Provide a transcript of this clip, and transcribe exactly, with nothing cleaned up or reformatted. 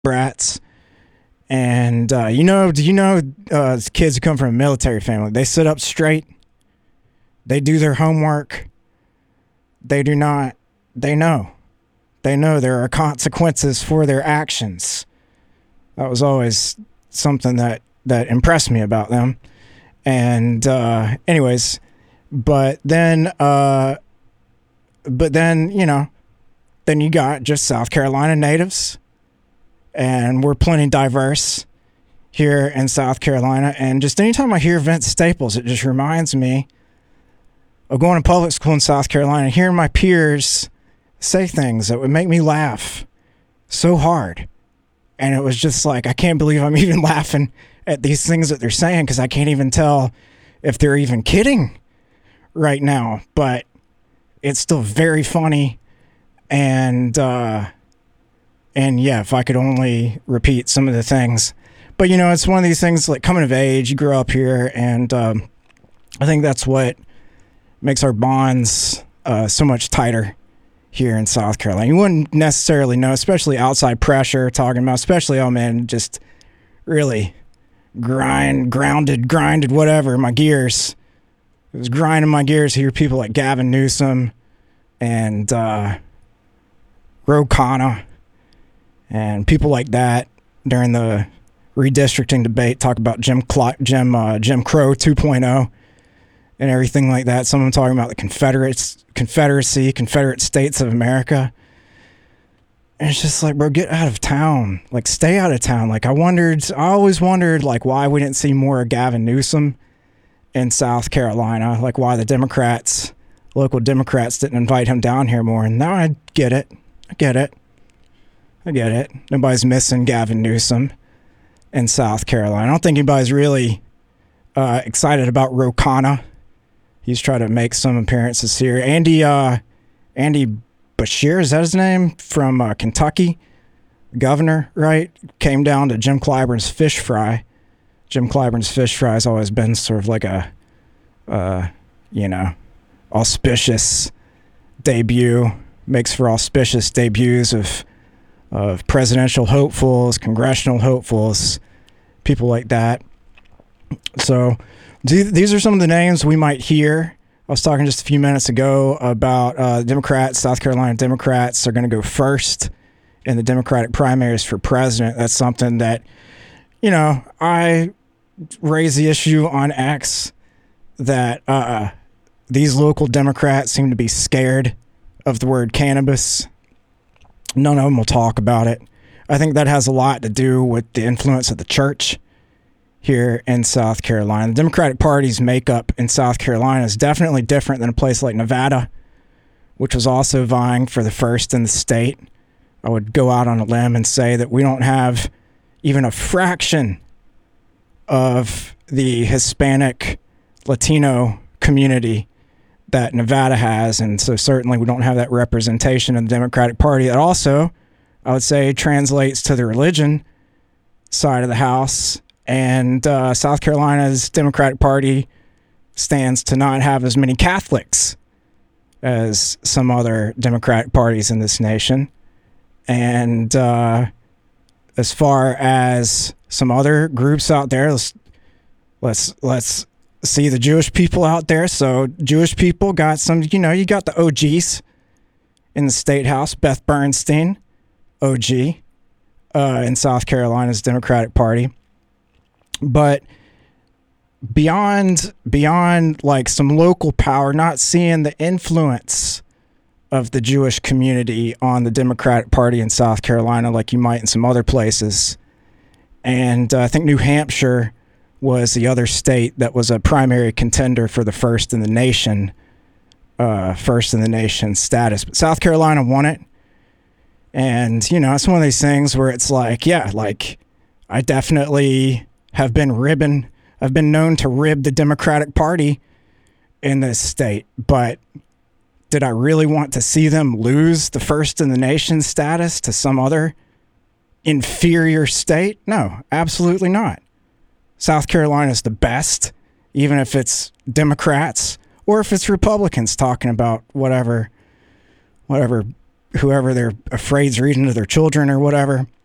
brats. And, uh, you know, do you know uh, kids who come from a military family? They sit up straight. They do their homework. They do not. They know. They know there are consequences for their actions. That was always something that, that impressed me about them. And, uh, anyways, but then, uh, but then, you know, then you got just South Carolina natives. And we're plenty diverse here in South Carolina. And just anytime I hear Vince Staples, it just reminds me of going to public school in South Carolina and hearing my peers say things that would make me laugh so hard. And it was just like, I can't believe I'm even laughing at these things that they're saying, because I can't even tell if they're even kidding right now. But it's still very funny. And, uh, and yeah, if I could only repeat some of the things. But, you know, it's one of these things like coming of age, you grow up here, and um, I think that's what makes our bonds uh, so much tighter here in South Carolina. You wouldn't necessarily know, especially outside pressure, talking about, especially, oh man, just really grind, grounded, grinded, whatever, my gears. It was grinding my gears to hear people like Gavin Newsom and uh, Ro Khanna and people like that during the redistricting debate talk about Jim Cl- Jim uh, Jim Crow two point oh and everything like that. Some of them talking about the Confederates, Confederacy, Confederate States of America. And it's just like, bro, get out of town. Like, stay out of town. Like, I wondered, I always wondered, like, why we didn't see more of Gavin Newsom in South Carolina. Like, why the Democrats, local Democrats, didn't invite him down here more. And now I get it. I get it. I get it. Nobody's missing Gavin Newsom in South Carolina. I don't think anybody's really uh, excited about Ro Khanna. He's trying to make some appearances here. Andy, uh, Andy Bashir, is that his name? From uh, Kentucky, governor, right? Came down to Jim Clyburn's fish fry. Jim Clyburn's fish fry has always been sort of like a, uh, you know, auspicious debut. Makes for auspicious debuts of of presidential hopefuls, congressional hopefuls, people like that. So these are some of the names we might hear. I was talking just a few minutes ago about uh, Democrats, South Carolina Democrats are going to go first in the Democratic primaries for president. That's something that, you know, I raised the issue on X that uh, these local Democrats seem to be scared of the word cannabis. None of them will talk about it. I think that has a lot to do with the influence of the church here in South Carolina. The Democratic Party's makeup in South Carolina is definitely different than a place like Nevada, which was also vying for the first in the state. I would go out on a limb and say that we don't have even a fraction of the Hispanic Latino community that Nevada has, and so certainly we don't have that representation in the Democratic Party. That also, I would say, translates to the religion side of the house, and uh, South Carolina's Democratic Party stands to not have as many Catholics as some other Democratic parties in this nation. And uh, as far as some other groups out there, let's let's let's see the Jewish people out there. So Jewish people got some, you know, you got the O Gs in the state house. Beth Bernstein, O G, uh, in South Carolina's Democratic Party. But beyond beyond like some local power, not seeing the influence of the Jewish community on the Democratic Party in South Carolina like you might in some other places. And uh, I think New Hampshire was the other state that was a primary contender for the first in the nation, uh, first in the nation status. But South Carolina won it. And, you know, it's one of these things where it's like, yeah, like I definitely have been ribbing, I've been known to rib the Democratic Party in this state, but did I really want to see them lose the first in the nation status to some other inferior state? No, absolutely not. South Carolina is the best, even if it's Democrats or if it's Republicans talking about whatever, whatever, whoever they're afraid's reading to their children or whatever.